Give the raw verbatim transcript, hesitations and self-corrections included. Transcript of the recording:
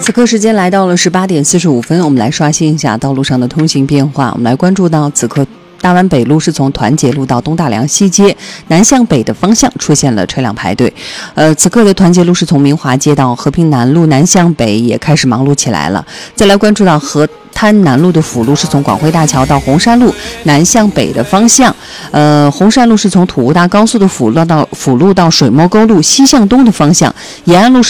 此刻时间来到了十八点四十五分，我们来刷新一下道路上的通行变化。我们来关注到此刻大湾北路是从团结路到东大梁西街南向北的方向出现了车辆排队。呃，此刻的团结路是从明华街到和平南路南向北也开始忙碌起来了。再来关注到河滩南路的辅路是从广汇大桥到红山路南向北的方向。呃，红山路是从土屋大高速的辅路到辅路到水墨沟路西向东的方向。延安路是